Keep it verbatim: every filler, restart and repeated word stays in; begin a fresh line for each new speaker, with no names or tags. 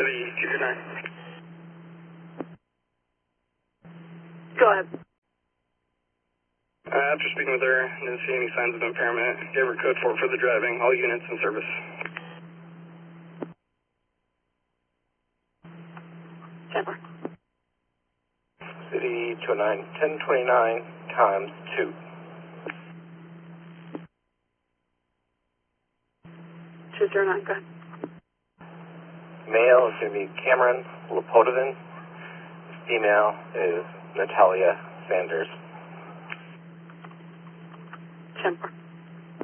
City two two nine.
Go ahead.
Uh, after speaking with her, didn't see any signs of impairment. Gave her code four for the driving. All units in service.
Jennifer.
City two oh nine, ten twenty-nine times two.
two zero nine, go ahead.
Male is going to be Cameron Lepotovin. Female is Natalia Sanders.
Jennifer.